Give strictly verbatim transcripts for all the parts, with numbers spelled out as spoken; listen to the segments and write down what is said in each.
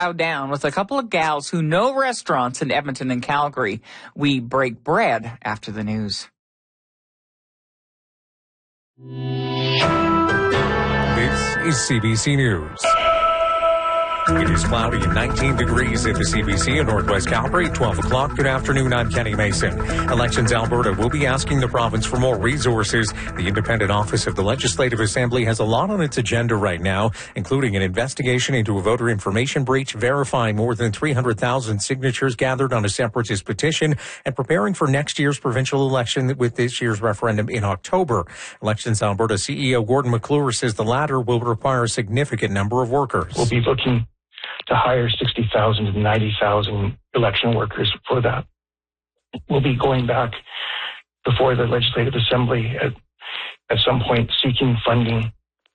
Down with a couple of gals who know restaurants in Edmonton and Calgary. We break bread after the news. This is C B C News. It is cloudy and nineteen degrees at the C B C in Northwest Calgary, twelve o'clock. Good afternoon, I'm Kenny Mason. Elections Alberta will be asking the province for more resources. The Independent Office of the Legislative Assembly has a lot on its agenda right now, including an investigation into a voter information breach, verifying more than three hundred thousand signatures gathered on a separatist petition, and preparing for next year's provincial election with this year's referendum in October. Elections Alberta C E O Gordon McClure says the latter will require a significant number of workers. We'll be looking to hire sixty thousand to ninety thousand election workers for that. We'll be going back before the Legislative Assembly at, at some point seeking funding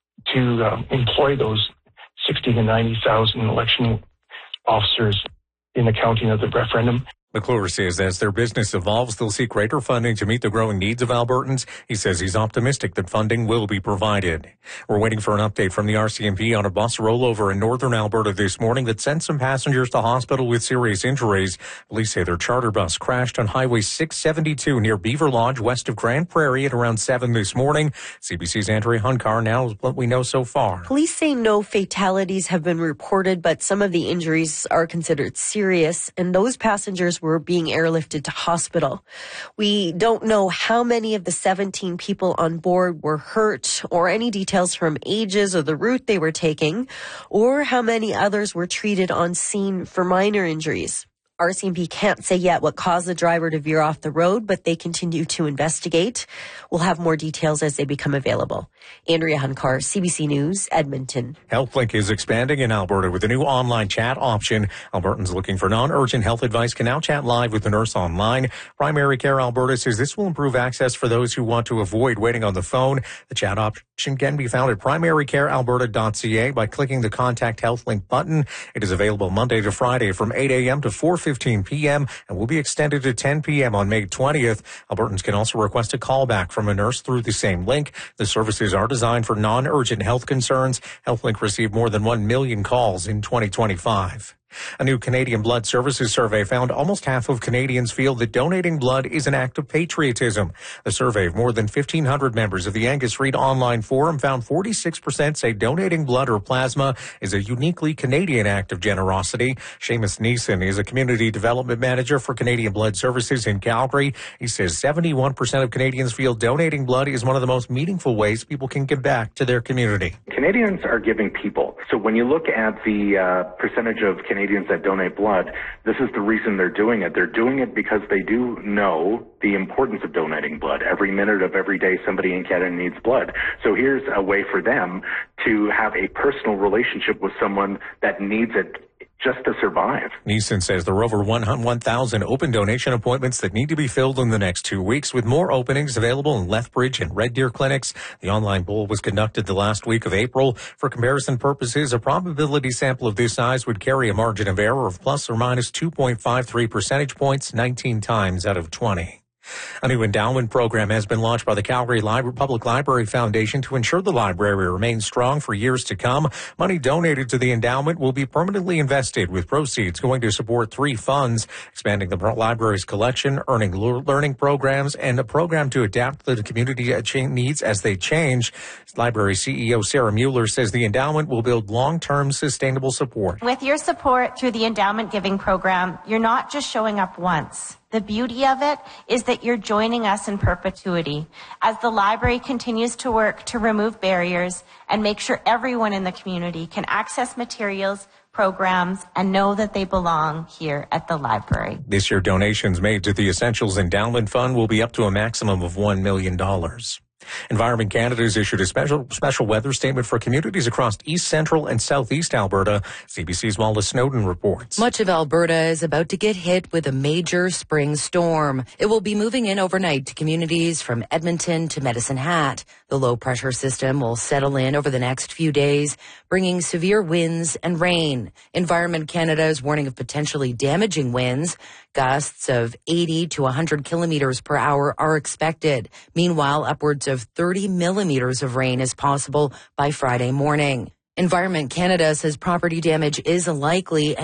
to um, employ those sixty to ninety thousand election officers in accounting of the referendum. McClure says as their business evolves, they'll seek greater funding to meet the growing needs of Albertans. He says he's optimistic that funding will be provided. We're waiting for an update from the R C M P on a bus rollover in northern Alberta this morning that sent some passengers to hospital with serious injuries. Police say their charter bus crashed on Highway six seventy-two near Beaver Lodge, west of Grand Prairie at around seven this morning. C B C's Andrea Hunkar now is what we know so far. Police say no fatalities have been reported, but some of the injuries are considered serious, and those passengers were being airlifted to hospital. We don't know how many of the seventeen people on board were hurt or any details from ages or the route they were taking, or how many others were treated on scene for minor injuries. R C M P can't say yet what caused the driver to veer off the road, but they continue to investigate. We'll have more details as they become available. Andrea Hunkar, C B C News, Edmonton. HealthLink is expanding in Alberta with a new online chat option. Albertans looking for non-urgent health advice can now chat live with the nurse online. Primary Care Alberta says this will improve access for those who want to avoid waiting on the phone. The chat option can be found at primary care alberta dot c a by clicking the Contact HealthLink button. It is available Monday to Friday from eight a.m. to four fifteen p.m. and will be extended to ten p.m. on May twentieth. Albertans can also request a callback from a nurse through the same link. The services are designed for non-urgent health concerns. HealthLink received more than one million calls in twenty twenty-five. A new Canadian Blood Services survey found almost half of Canadians feel that donating blood is an act of patriotism. The survey of more than fifteen hundred members of the Angus Reid Online Forum found forty-six percent say donating blood or plasma is a uniquely Canadian act of generosity. Seamus Neeson is a community development manager for Canadian Blood Services in Calgary. He says seventy-one percent of Canadians feel donating blood is one of the most meaningful ways people can give back to their community. Canadians are giving people. So when you look at the uh, percentage of Canadians that donate blood, this is the reason they're doing it. They're doing it because they do know the importance of donating blood. Every minute of every day, somebody in Canada needs blood. So here's a way for them to have a personal relationship with someone that needs it just to survive. Neeson says there are over one thousand open donation appointments that need to be filled in the next two weeks, with more openings available in Lethbridge and Red Deer clinics. The online poll was conducted the last week of April. For comparison purposes, a probability sample of this size would carry a margin of error of plus or minus two point five three percentage points, nineteen times out of twenty. A new endowment program has been launched by the Calgary Library, Public Library Foundation to ensure the library remains strong for years to come. Money donated to the endowment will be permanently invested, with proceeds going to support three funds: expanding the library's collection, earning learning programs, and a program to adapt to the community needs as they change. Library C E O Sarah Mueller says the endowment will build long-term sustainable support. With your support through the endowment giving program, you're not just showing up once. The beauty of it is that you're joining us in perpetuity as the library continues to work to remove barriers and make sure everyone in the community can access materials, programs, and know that they belong here at the library. This year, donations made to the Essentials Endowment Fund will be up to a maximum of one million dollars. Environment Canada has issued a special special weather statement for communities across east, central, and southeast Alberta. C B C's Wallace Snowden reports. Much of Alberta is about to get hit with a major spring storm. It will be moving in overnight to communities from Edmonton to Medicine Hat. The low-pressure system will settle in over the next few days, bringing severe winds and rain. Environment Canada is warning of potentially damaging winds. Gusts of eighty to one hundred kilometers per hour are expected. Meanwhile, upwards of thirty millimeters of rain is possible by Friday morning. Environment Canada says property damage is likely